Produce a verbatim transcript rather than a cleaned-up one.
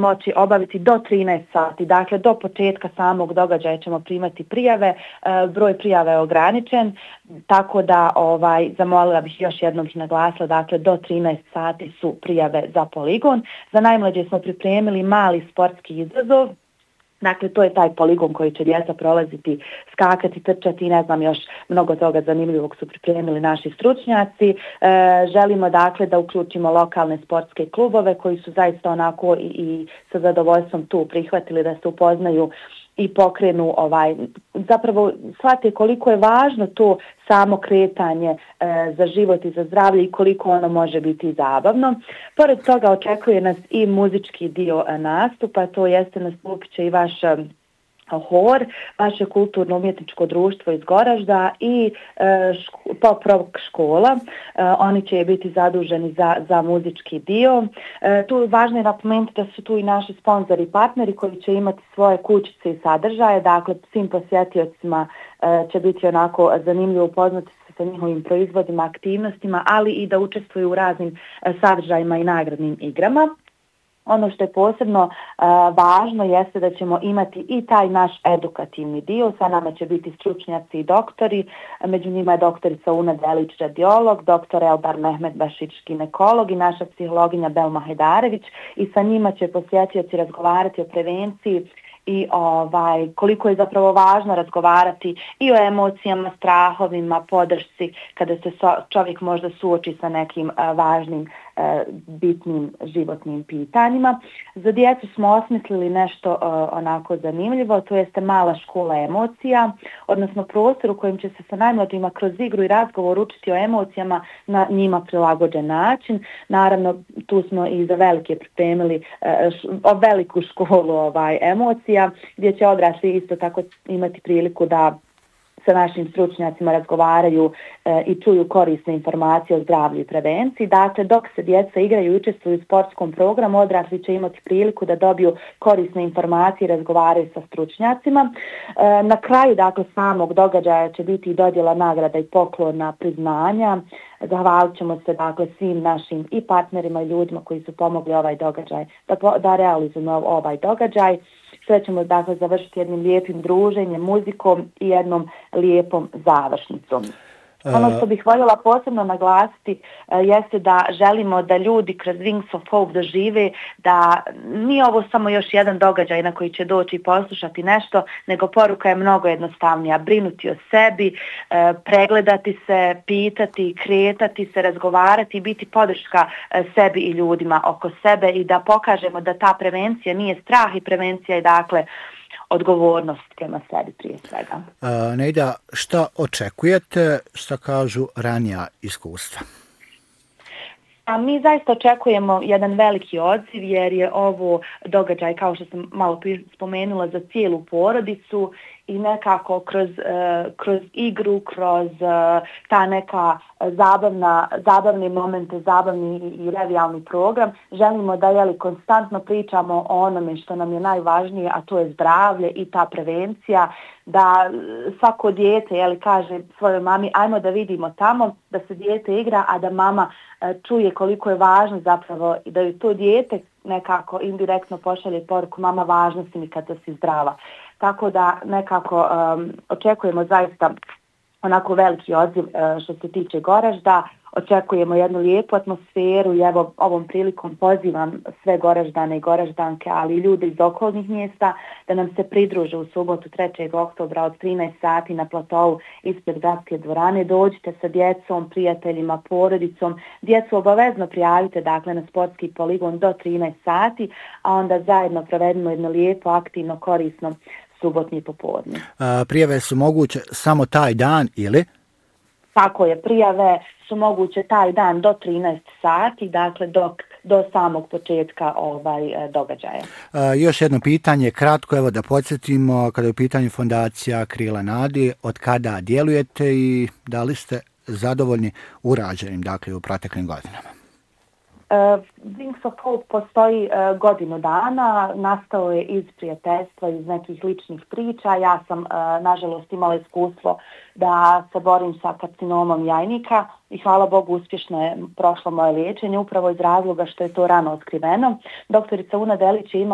moći obaviti do trinaest sati. Dakle, do početka samog događaja ćemo primati prijave. Broj prijava je ograničen, tako da ovaj, zamolila bih još jednom ih naglasila, dakle, do trinaest sati su prijave za poligon. Za najmlađe smo pripremili mali sportski izazov. Dakle, to je taj poligon koji će djeca prolaziti, skakati, trčati i ne znam još mnogo toga zanimljivog su pripremili naši stručnjaci. E, želimo dakle da uključimo lokalne sportske klubove koji su zaista onako i, i sa zadovoljstvom tu prihvatili da se upoznaju i pokrenu, ovaj, zapravo shvate koliko je važno to samo kretanje e, za život i za zdravlje i koliko ono može biti zabavno. Pored toga očekuje nas i muzički dio nastupa, to jeste nastupit će i vaš hor, vaše kulturno-umjetničko društvo iz Goražda i e, ško, pop rock škola. E, oni će biti zaduženi za, za muzički dio. E, tu je važno je napomenuti da su tu i naši sponzori i partneri koji će imati svoje kućice i sadržaje. Dakle, svim posjetiocima e, će biti onako zanimljivo upoznati se sa njihovim proizvodima, aktivnostima, ali i da učestvuju u raznim e, sadržajima i nagradnim igrama. Ono što je posebno uh, važno jeste da ćemo imati i taj naš edukativni dio. Sa nama će biti stručnjaci i doktori. Među njima je doktorica Una Delić, radiolog, doktor Elbar Mehmet Bašić, ginekolog i naša psihologinja Belma Hajdarević. I sa njima će posjetioci razgovarati o prevenciji i ovaj, koliko je zapravo važno razgovarati i o emocijama, strahovima, podršci kada se so, čovjek možda suoči sa nekim uh, važnim, uh, bitnim životnim pitanjima. Za djecu smo osmislili nešto uh, onako zanimljivo, to jeste mala škola emocija, odnosno prostor u kojem će se sa najmlađima kroz igru i razgovor učiti o emocijama na njima prilagođen način. Naravno, tu smo i za velike pripremili uh, veliku školu ovaj, emocija, gdje će odrasli isto tako imati priliku da sa našim stručnjacima razgovaraju e, i čuju korisne informacije o zdravlju i prevenciji. Dakle, dok se djeca igraju i učestvuju u sportskom programu, odrasli će imati priliku da dobiju korisne informacije i razgovaraju sa stručnjacima. E, na kraju, dakle, samog događaja će biti i dodjela nagrada i poklona, priznanja. Zahvalit ćemo se, dakle, svim našim i partnerima i ljudima koji su pomogli ovaj događaj, da, da realizujemo ovaj događaj. Sve ćemo, dakle, završiti jednim lijepim druženjem, muzikom i jednom lijepom završnicom. Ono što bih voljela posebno naglasiti uh, jeste da želimo da ljudi kroz Wings of Hope dožive da nije ovo samo još jedan događaj na koji će doći i poslušati nešto, nego poruka je mnogo jednostavnija. Brinuti o sebi, uh, pregledati se, pitati, kretati se, razgovarati i biti podrška uh, sebi i ljudima oko sebe i da pokažemo da ta prevencija nije strah i prevencija je dakle odgovornost prema sebi prije svega. Uh, Nejda, šta očekujete, šta kažu ranija iskustva? A mi zaista očekujemo jedan veliki odziv jer je ovo događaj, kao što sam malo spomenula, za cijelu porodicu i nekako kroz, uh, kroz igru, kroz uh, ta neka zabavna, zabavni momente, zabavni i revijalni program, želimo da jeli, konstantno pričamo o onome što nam je najvažnije, a to je zdravlje i ta prevencija, da svako dijete jeli, kaže svojoj mami ajmo da vidimo tamo, da se dijete igra, a da mama uh, čuje koliko je važno zapravo i da je to dijete nekako indirektno pošalje poruku mama važno si mi kada si zdrava. Tako da nekako um, očekujemo zaista onako veliki odziv uh, što se tiče Goražda, očekujemo jednu lijepu atmosferu i evo ovom prilikom pozivam sve Goraždane i Goraždanke, ali i ljude iz okolnih mjesta da nam se pridruže u subotu trećeg oktobra od trinaest sati na platovu ispred gradske dvorane. Dođite sa djecom, prijateljima, porodicom. Djecu obavezno prijavite dakle na sportski poligon do trinaest sati, a onda zajedno provedemo jedno lijepo, aktivno, korisno subotnji popodne. A, prijave su moguće samo taj dan ili? Tako je, prijave su moguće taj dan do trinaest sati, dakle dok, do samog početka ovaj događaja. A, još jedno pitanje, kratko, evo da podsjetimo, kada je u pitanju fondacija Krila nade, od kada djelujete i da li ste zadovoljni urađenim, dakle, u proteklim godinama? Uh, Wings of Hope postoji uh, godinu dana, nastao je iz prijateljstva, iz nekih ličnih priča. Ja sam, uh, nažalost, imala iskustvo da se borim sa karcinomom jajnika i hvala Bogu uspješno je prošlo moje liječenje, upravo iz razloga što je to rano otkriveno. Doktorica Una Delić je imala